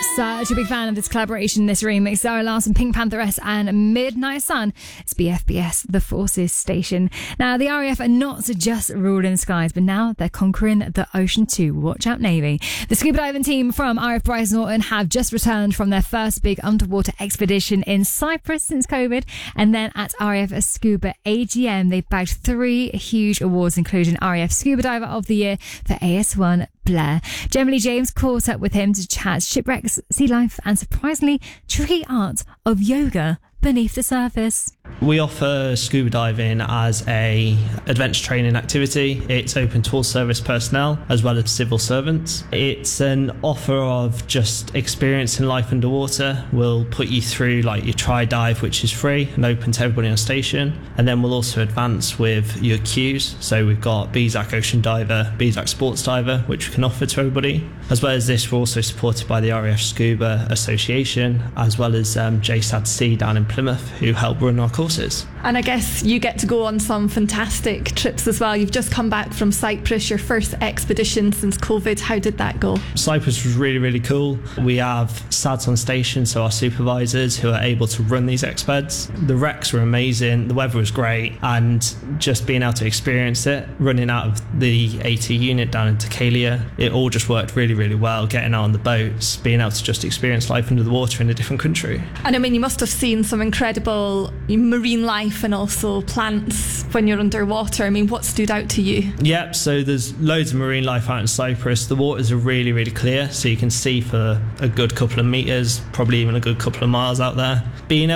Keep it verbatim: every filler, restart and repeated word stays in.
Such a big fan of this collaboration, this remix. Zara Larsson, Pink Pantheress and Midnight Sun. It's B F B S, the Forces station. Now, the R A F are not just ruling the skies, but now they're conquering the ocean too. Watch out, Navy. The scuba diving team from R A F Bryce Norton have just returned from their first big underwater expedition in Cyprus since COVID. And then at R A F Scuba A G M, they bagged three huge awards, including R A F Scuba Diver of the Year for A S one Blair. Gemma James caught up with him to chat shipwrecks, sea life, and surprisingly tricky art of yoga beneath the surface. We offer scuba diving as a adventure training activity. It's open to all service personnel as well as civil servants. It's an offer of just experiencing life underwater. We'll put you through like your tri dive, which is free and open to everybody on station, and then we'll also advance with your cues. So we've got B Z A C Ocean Diver, B Z A C Sports Diver, which we can offer to everybody. As well as this, we're also supported by the R A F Scuba Association, as well as um, J SAD C down in Plymouth, who help run our courses. And I guess you get to go on some fantastic trips as well. You've just come back from Cyprus, your first expedition since COVID. How did that go? Cyprus was really, really cool. We have S A Ds on station, so our supervisors who are able to run these expeds. The wrecks were amazing, the weather was great, and just being able to experience it, running out of the AT unit down in Takalia, it all just worked really, really well. Getting out on the boats, being able to just experience life under the water in a different country. And I mean, you must have seen some incredible marine life and also plants when you're underwater. I mean, what stood out to you? Yep, so there's loads of marine life out in Cyprus. The waters are really, really clear, so you can see for a good couple of metres, probably even a good couple of miles out there. Being